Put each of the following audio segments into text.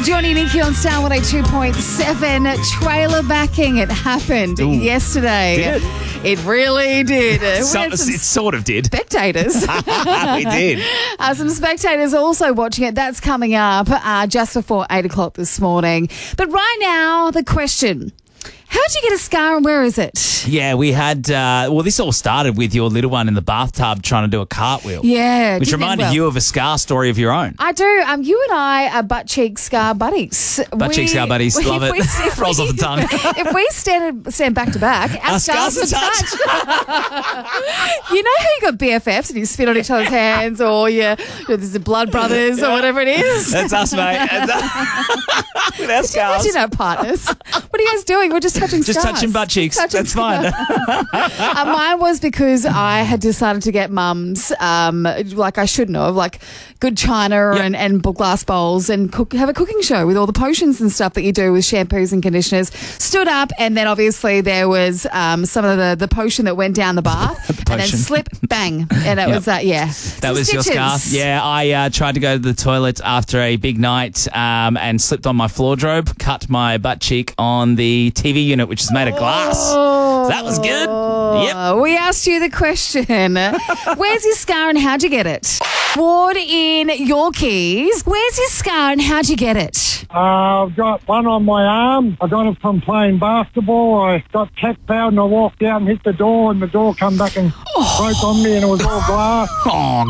Johnny Nikki on Star 102.7. Trailer backing. It happened yesterday. Did it? It really did. It sort of did. Spectators. We did. Some spectators also watching it. That's coming up just before 8 o'clock this morning. But right now, the question. How'd you get a scar and where is it? Yeah, we had, this all started with your little one in the bathtub trying to do a cartwheel. Yeah. Which reminded you of a scar story of your own. I do. You and I are butt cheek scar buddies. Cheek scar buddies. Love it. Rolls off the tongue. If we stand back to back, our scars will touch. You know how you got BFFs and you spit on each other's hands or there's the blood brothers or whatever it is? That's us, mate. With our scars. Imagine our partners. What are you guys doing? We're just touching scars. Just touching butt cheeks. That's fine. Mine was because I had decided to get mums, like I shouldn't have, like good china and glass bowls and have a cooking show with all the potions and stuff that you do with shampoos and conditioners. Stood up and then obviously there was some of the potion that went down the bath and then slip, bang. And it was, That was stitches. your scar. Yeah, I tried to go to the toilet after a big night and slipped on my floor drobe, cut my butt cheek on the TV unit, which is made of glass. So that was good. Yep. We asked you the question. Where's your scar and how'd you get it? Ward in Yorkies. Where's your scar and how'd you get it? I've got one on my arm. I got it from playing basketball. I got tactile and I walked out and hit the door and the door come back and broke on me and it was all glass. Oh,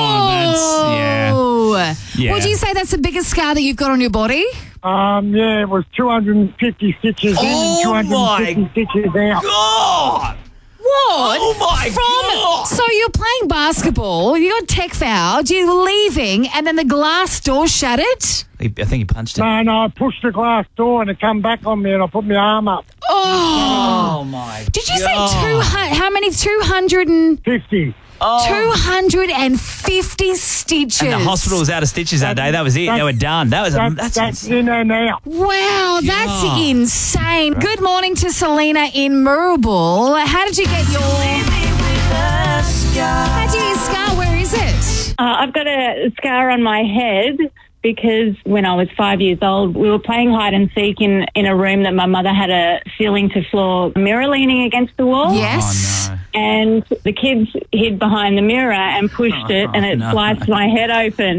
God. Yeah. Would you say that's the biggest scar that you've got on your body? It was 250 stitches in and 250 stitches out. God! What? Oh, my God! So you're playing basketball, you got tech fouled, you're leaving, and then the glass door shattered? I think he punched it. No, I pushed the glass door and it come back on me and I put my arm up. Oh, my God. Did you say 200? How many? 250. 250 stitches. And the hospital was out of stitches that day. That was it. They were done. That's in and out. Wow, that's insane. Right. Good morning to Selena in Moorabool. How did you get your scar? Where is it? I've got a scar on my head because when I was 5 years old, we were playing hide and seek in a room that my mother had a ceiling-to-floor mirror leaning against the wall. Yes. Oh, no. And the kids hid behind the mirror and pushed it, and it sliced my head open.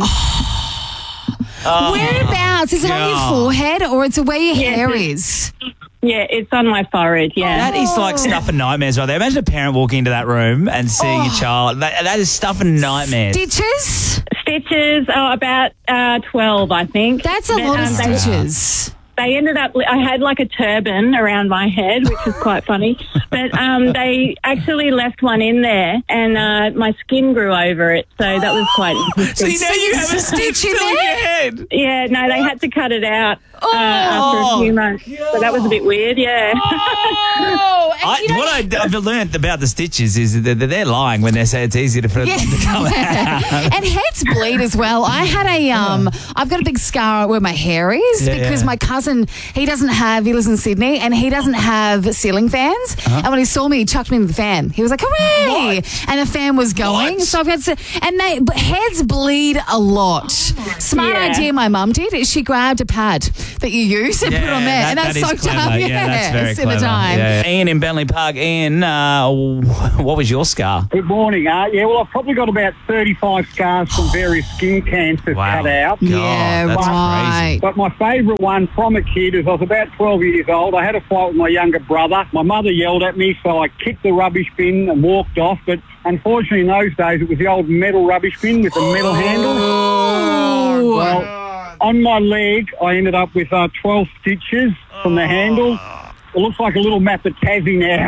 Whereabouts? Is it on your forehead or it's where your hair is? Yeah, it's on my forehead, yeah. That is like stuff and nightmares right there. Imagine a parent walking into that room and seeing your child. That is stuff and nightmares. Stitches, about 12, I think. That's a lot of stitches. They ended up, I had like a turban around my head, which was quite funny. But they actually left one in there and my skin grew over it. So that was quite interesting. So now you have a stitch in your head? Yeah, no, they had to cut it out after a few months. So that was a bit weird, yeah. What I've learned about the stitches is that they're lying when they say it's easy for them to come out. And heads bleed as well. I had I've got a big scar where my hair is because my cousin, he lives in Sydney and he doesn't have ceiling fans. And when he saw me, he chucked me into the fan. He was like, hooray! What? And the fan was going. So I've got heads bleed a lot. Smart idea my mum did. She grabbed a pad that you use and put it on there. And that soaked up. Yeah, that's very in the time. Yeah. Ian in Bentley Park. Ian, what was your scar? Good morning. Well, I've probably got about 35 scars from various skin cancers cut out. Yeah, that's right. crazy. But my favourite one from a kid is I was about 12 years old. I had a fight with my younger brother. My mother yelled at me, so I kicked the rubbish bin and walked off. But unfortunately, in those days, it was the old metal rubbish bin with the metal handle. Oh. Well, on my leg, I ended up with 12 stitches from the handle. It looks like a little map of Tassie now.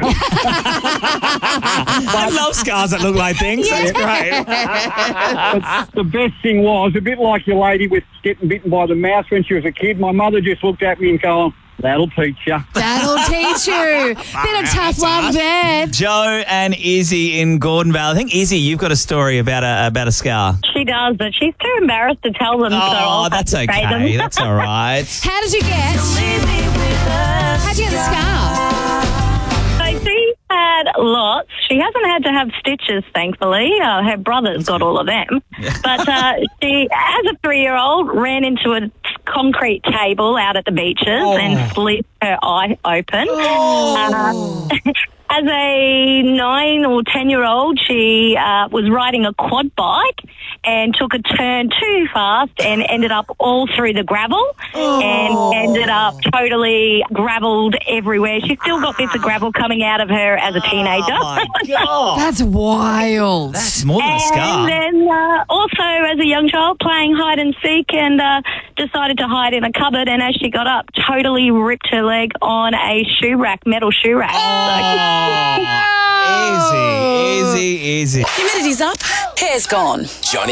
I love scars that look like things. That's great. But the best thing was, a bit like your lady with getting bitten by the mouse when she was a kid, my mother just looked at me and going, that'll teach you. That'll teach you. Bit of tough love there. Joe and Izzy in Gordon Vale. I think, Izzy, you've got a story about a scar. She does, but she's too embarrassed to tell them. Oh, that's okay. That's all right. How did you get the scar? So she had lots. She hasn't had to have stitches, thankfully. Her brother's got all of them. But she, as a 3-year-old, ran into a concrete table out at the beaches and split her eye open. As a 9 or 10-year-old, she was riding a quad bike and took a turn too fast and ended up all through the gravel and ended up totally gravelled everywhere. She's still got bits of gravel coming out of her as a teenager. Oh, my God. That's wild. That's more than a scar. And then also as a young child playing hide and seek and decided to hide in a cupboard, and as she got up, totally ripped her leg on a shoe rack, metal shoe rack. Easy. Humidity's up, hair's gone. Johnny